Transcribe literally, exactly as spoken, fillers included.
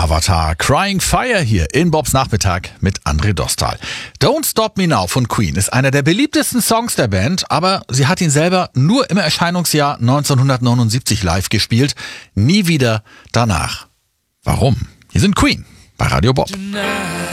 Avatar Crying Fire hier in Bobs Nachmittag mit André Dostal. Don't Stop Me Now von Queen ist einer der beliebtesten Songs der Band, aber sie hat ihn selber nur im Erscheinungsjahr neunzehnhundertneunundsiebzig live gespielt, nie wieder danach. Warum? Hier sind Queen bei Radio Bob.